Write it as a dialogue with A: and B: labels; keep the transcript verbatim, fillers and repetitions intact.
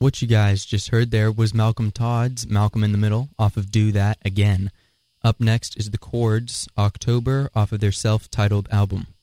A: What you guys just heard there was Malcolm Todd's Malcolm in the Middle off of Do That Again. Up next is The Chords, October, off of their self-titled album.